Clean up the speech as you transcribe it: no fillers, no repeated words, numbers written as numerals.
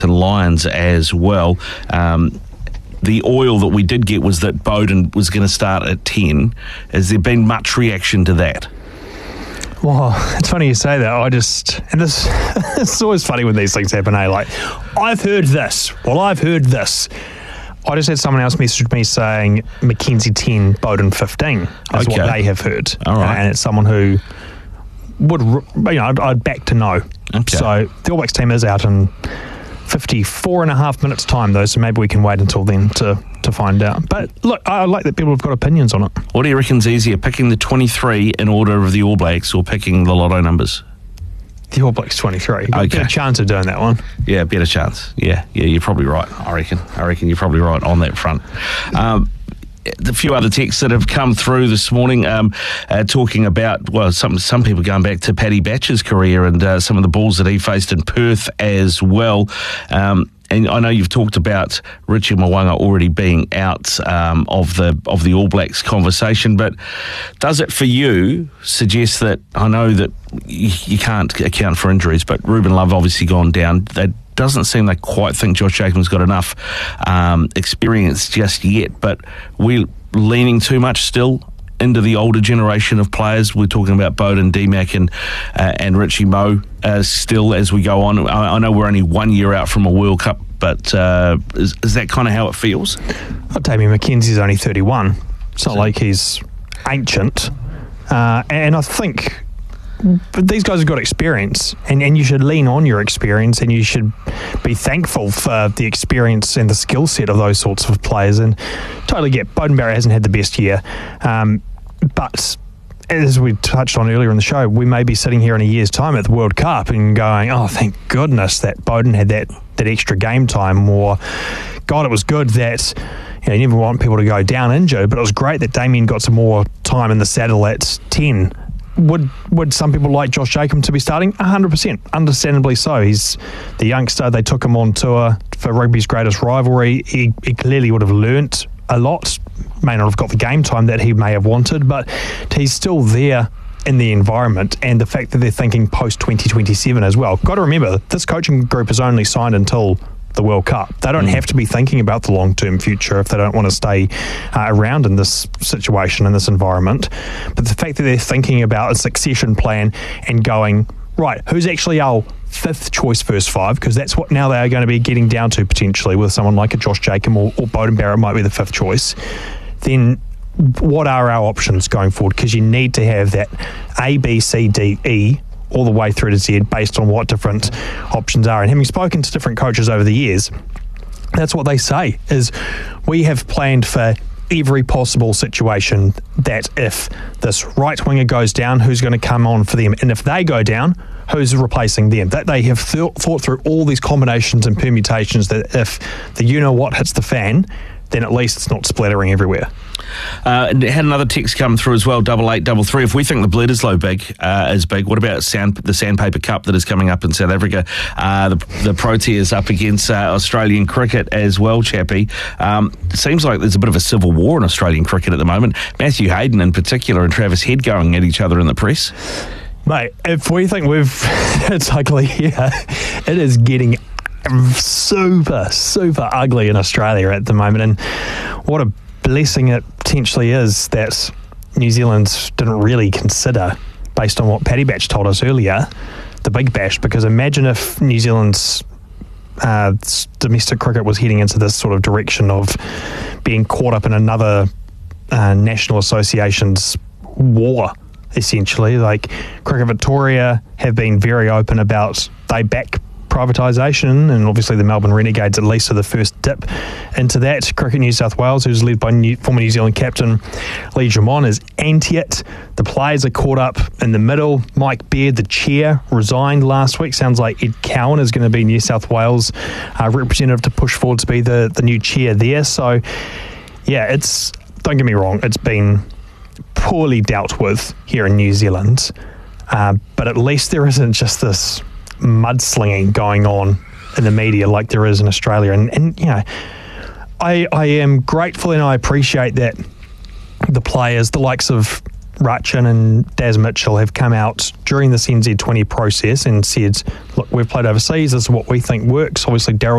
Lions as well. The oil that we did get was that Beauden was going to start at 10. Has there been much reaction to that? Well, it's funny you say that. It's always funny when these things happen, eh? Like, I've heard this. Well, I've heard this. I just had someone else message me saying Mackenzie 10, Beauden 15 is what they have heard. All right. And it's someone who would, I'd back to know. Okay. So the All Blacks team is out in 54 and a half minutes time, though, so maybe we can wait until then to find out. But look, I like that people have got opinions on it. What do you reckon's easier, picking the 23 in order of the All Blacks or picking the lotto numbers? The All Blacks 23. You've got a better chance of doing that one. Yeah, better chance. Yeah, you're probably right, I reckon you're probably right on that front. A few other texts that have come through this morning talking about, well, some people going back to Paddy Batch's career and some of the balls that he faced in Perth as well. And I know you've talked about Richie Mo'unga already being out of the All Blacks conversation, but does it for you suggest that, I know that you can't account for injuries, but Ruben Love obviously gone down. That doesn't seem they quite think Josh Jacob's got enough experience just yet, but we're leaning too much still into the older generation of players. We're talking about Beauden, D-Mac and Richie Mo still as we go on. I know we're only 1 year out from a World Cup, but is that kind of how it feels? Damian McKenzie's only 31. It's not like he's ancient. And I think these guys have got experience, and you should lean on your experience, and you should be thankful for the experience and the skill set of those sorts of players. And totally get Beauden Barrett hasn't had the best year. But as we touched on earlier in the show, we may be sitting here in a year's time at the World Cup and going, oh, thank goodness that Beauden had that extra game time, or God, it was good that, you never want people to go down injured, but it was great that Damien got some more time in the saddle at 10. Would some people like Josh Jacob to be starting? 100%, understandably so. He's the youngster. They took him on tour for rugby's greatest rivalry. He clearly would have learnt a lot, may not have got the game time that he may have wanted, but he's still there in the environment, and the fact that they're thinking post-2027 as well. Got to remember, this coaching group is only signed until the World Cup. They don't have to be thinking about the long-term future if they don't want to stay around in this situation, in this environment. But the fact that they're thinking about a succession plan and going, right, who's actually our fifth choice first five, because that's what now they are going to be getting down to potentially with someone like a Josh Jacob or Beauden Barrett might be the fifth choice, then what are our options going forward? Because you need to have that A, B, C, D, E all the way through to Z based on what different options are. And having spoken to different coaches over the years, that's what they say, is we have planned for every possible situation, that if this right winger goes down, who's going to come on for them? And if they go down, who's replacing them? That they have thought through all these combinations and permutations, that if the you-know-what hits the fan, then at least it's not splattering everywhere. And had another text come through as well, 8833. If we think the Bledisloe is big, what about the Sandpaper Cup that is coming up in South Africa? The Proteas up against Australian cricket as well, Chappie. It seems like there's a bit of a civil war in Australian cricket at the moment. Matthew Hayden in particular and Travis Head going at each other in the press. Mate, if we think it's ugly here, it is getting super, super ugly in Australia at the moment. And what a blessing it potentially is that New Zealand didn't really consider, based on what Paddy Batch told us earlier, the Big Bash. Because imagine if New Zealand's domestic cricket was heading into this sort of direction of being caught up in another national association's war, essentially. Like Cricket Victoria have been very open about they back privatisation, and obviously the Melbourne Renegades at least are the first dip into that. Cricket New South Wales, who's led by former New Zealand captain Lee Drummond, is anti it. The players are caught up in the middle. Mike Baird, the chair, resigned last week. Sounds like Ed Cowan is going to be New South Wales representative to push forward to be the new chair there. So yeah, don't get me wrong, it's been poorly dealt with here in New Zealand, but at least there isn't just this mudslinging going on in the media like there is in Australia. And I am grateful and I appreciate that the players, the likes of Rachin and Daz Mitchell, have come out during this NZ20 process and said, look, we've played overseas, this is what we think works. Obviously Daryl